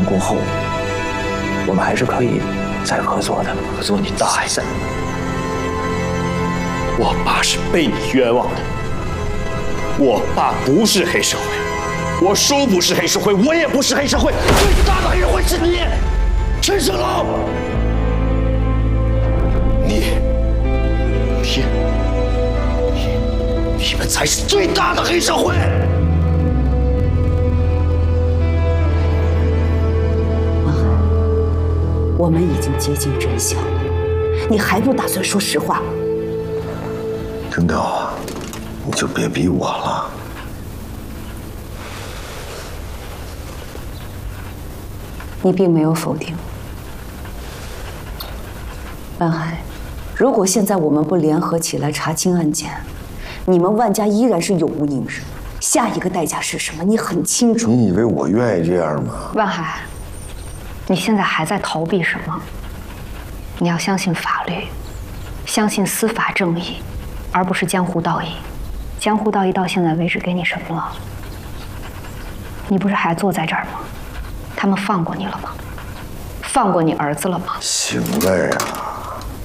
过后，我们还是可以再合作的。 合作你大爷！我爸是被你冤枉的。我爸不是黑社会，我叔不是黑社会，我也不是黑社会，最大的黑社会是你，陈胜龙。你们才是最大的黑社会！ 王海，我们已经接近真相了，你还不打算说实话？ 陈导，你就别逼我了。 你并没有否定。万海，如果现在我们不联合起来查清案件，你们万家依然是永无宁日。下一个代价是什么？你很清楚。 你以为我愿意这样吗？ 万海，你现在还在逃避什么？你要相信法律，相信司法正义，而不是江湖道义。江湖道义到现在为止给你什么了？你不是还坐在这儿吗？他们放过你了吗？放过你儿子了吗？ 行了呀。